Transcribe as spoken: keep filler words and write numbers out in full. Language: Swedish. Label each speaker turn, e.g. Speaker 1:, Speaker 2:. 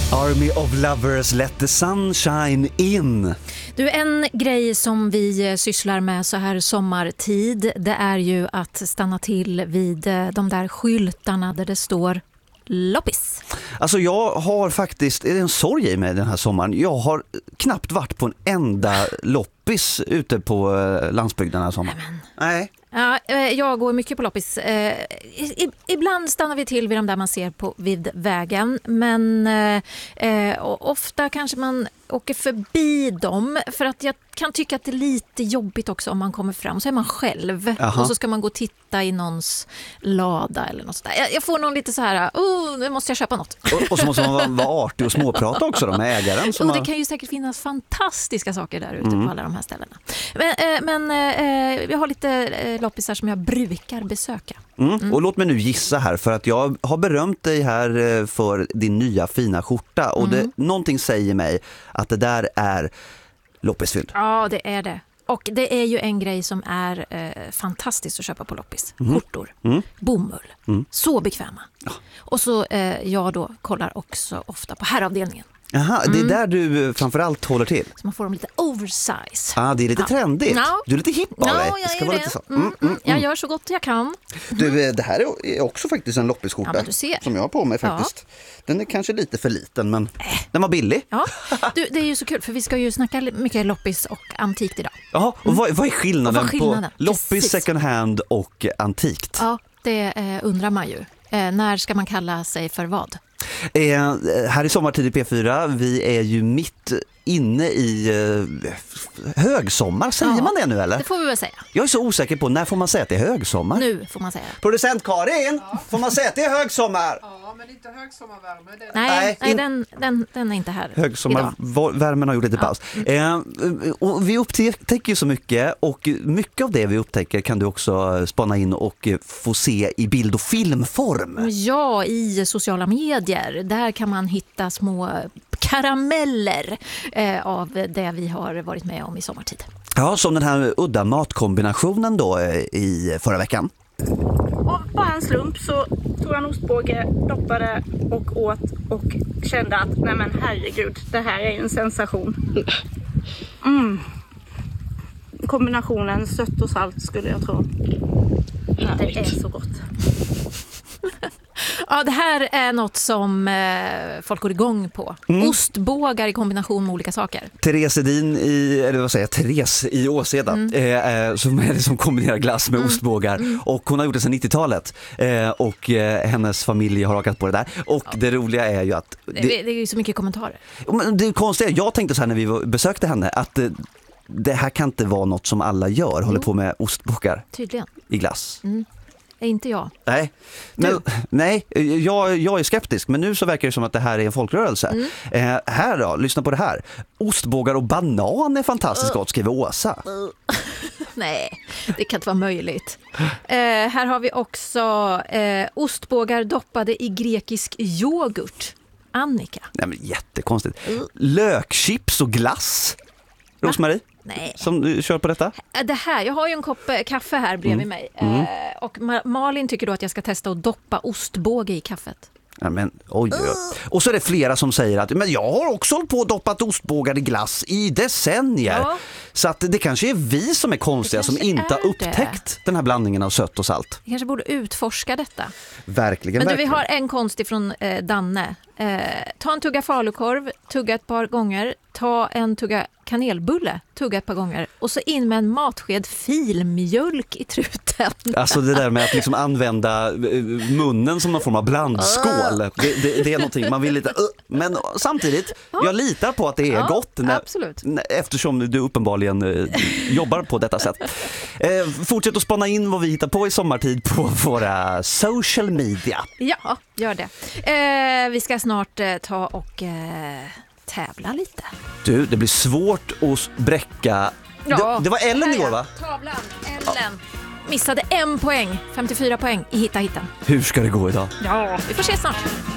Speaker 1: Army of Lovers, Let the Sunshine In.
Speaker 2: Du, en grej som vi sysslar med så här sommartid, det är ju att stanna till vid de där skyltarna där det står loppis.
Speaker 1: Alltså jag har faktiskt, är det en sorg i mig den här sommaren, jag har knappt varit på en enda loppis ute på landsbygden den här sommaren.
Speaker 2: Amen.
Speaker 1: Nej.
Speaker 2: Ja, jag går mycket på loppis. Ibland stannar vi till vid de där man ser på vid vägen, men eh, ofta kanske man åker förbi dem, för att jag kan tycka att det är lite jobbigt också om man kommer fram så är man själv. Aha. Och så ska man gå och titta i någons lada eller något sådär. Jag, jag får någon lite så här, oh, nu måste jag köpa något.
Speaker 1: Och, och så måste man vara, vara artig och småprata också då, med ägaren.
Speaker 2: Och det
Speaker 1: har...
Speaker 2: kan ju säkert finnas fantastiska saker där ute mm. på alla de här ställena. Men, eh, men eh, jag har lite eh, loppisar som jag brukar besöka.
Speaker 1: Mm. Mm. Och låt mig nu gissa här, för att jag har berömt dig här för din nya fina skjorta. Och det, mm. någonting säger mig att det där är loppisfylld.
Speaker 2: Ja, det är det. Och det är ju en grej som är eh, fantastiskt att köpa på loppis. Mm. Skjortor, mm. bomull, mm. så bekväma. Ja. Och så eh, jag då kollar också ofta på herravdelningen.
Speaker 1: Jaha, det är mm. där du framförallt håller till.
Speaker 2: Så man får dem lite oversize.
Speaker 1: Ja, ah, det är lite ja. trendigt. No. Du är lite hipp av
Speaker 2: no,
Speaker 1: dig.
Speaker 2: Jag,
Speaker 1: det ska vara lite så.
Speaker 2: Mm, mm, mm. jag gör så gott jag kan.
Speaker 1: Du, det här är också faktiskt en loppisskjorta
Speaker 2: ja,
Speaker 1: som jag har på mig faktiskt. Ja. Den är kanske lite för liten, men äh. den var billig.
Speaker 2: Ja. Du, det är ju så kul, för vi ska ju snacka mycket loppis och antikt idag.
Speaker 1: Jaha, och vad, vad är skillnaden, vad är skillnaden? på loppis, Precis. second hand och antikt?
Speaker 2: Ja, det eh, undrar man ju. Eh, när ska man kalla sig för vad?
Speaker 1: Eh, här i Sommartid i P fyra, vi är ju mitt inne i eh, högsommar, säger ja, man det nu eller?
Speaker 2: Det får vi väl säga.
Speaker 1: Jag är så osäker på, när får man säga att det är högsommar?
Speaker 2: Nu får man säga.
Speaker 1: Producent Karin, ja. får man säga att det är högsommar?
Speaker 3: Ja, men inte högsommarvärme. Den...
Speaker 2: Nej, nej, nej den, den, den är inte här.
Speaker 1: Högsommarvärmen har gjort lite ja. paus. Eh, och vi upptäcker ju så mycket, och mycket av det vi upptäcker kan du också spana in och få se i bild- och filmform.
Speaker 2: Ja, i sociala medier. Där kan man hitta små karameller eh, av det vi har varit med om i sommartid.
Speaker 1: Ja, som den här udda matkombinationen då i förra veckan.
Speaker 4: Och bara en slump så tog jag en ostbåge, doppade och åt och kände att nej men herregud, det här är en sensation. Mm. Kombinationen sött och salt skulle jag tro. Det är så gott.
Speaker 2: Ja, det här är något som eh, folk går igång på. Mm. Ostbågar i kombination med olika saker.
Speaker 1: Therese Edin i, eller vad säger jag, Therese i Åseda mm. eh, som är det som kombinerar glass med mm. ostbågar. Mm. Och hon har gjort det sedan nittiotalet. Eh, och eh, hennes familj har hakat på det där. Och ja. det roliga är ju att...
Speaker 2: Det, det, det är ju så mycket kommentarer.
Speaker 1: Men det är konstigt, jag tänkte så här när vi besökte henne att eh, det här kan inte vara något som alla gör. Håller jo. på med ostbågar.
Speaker 2: Tydligen.
Speaker 1: I glass.
Speaker 2: Mm. Är inte jag.
Speaker 1: Nej, men, nej jag, jag är skeptisk, men nu så verkar det som att det här är en folkrörelse. Mm. Eh, här då, lyssna på det här. Ostbågar och banan är fantastiskt gott, skriver Åsa.
Speaker 2: Nej, det kan inte vara möjligt. Eh, här har vi också eh, ostbågar doppade i grekisk yoghurt. Annika.
Speaker 1: Nej, men jättekonstigt. Mm. Lökchips och glass. Rosmarie?
Speaker 2: Nej.
Speaker 1: Som du kör på detta?
Speaker 2: Det här, jag har ju en kopp kaffe här bredvid mm. mig. Mm. Eh, och Malin tycker då att jag ska testa att doppa ostbåge i kaffet.
Speaker 1: Ja, men, oj, oj, oj. Och så är det flera som säger att men jag har också hållit på att doppat ostbågar i glass i decennier. Ja. Så att det kanske är vi som är konstiga som inte har upptäckt det. Den här blandningen av sött och salt.
Speaker 2: Vi kanske borde utforska detta.
Speaker 1: Verkligen,
Speaker 2: Men du,
Speaker 1: verkligen.
Speaker 2: vi har en konst ifrån eh, Danne. Eh, ta en tugga falukorv, tugga ett par gånger. Ta en tugga kanelbulle, tugga ett par gånger. Och så in med en matsked filmjölk i truten.
Speaker 1: Alltså det där med att liksom använda munnen som någon form av blandskål. Det, det, det är någonting man vill lite... Men samtidigt, jag litar på att det är ja, gott. När,
Speaker 2: absolut.
Speaker 1: Eftersom du uppenbarligen jobbar på detta sätt. Eh, fortsätt att spana in vad vi hittar på i sommartid på våra social media.
Speaker 2: Ja, gör det. Eh, vi ska snart eh, ta och... Eh, tävla lite. Du,
Speaker 1: det blir svårt att bräcka.
Speaker 2: Ja,
Speaker 1: det, det var Ellen igår, va?
Speaker 2: Tavlan, Ellen. Ja. Missade en poäng, femtiofyra poäng i Hitta Hittan.
Speaker 1: Hur ska det gå idag?
Speaker 2: Ja, vi får se snart.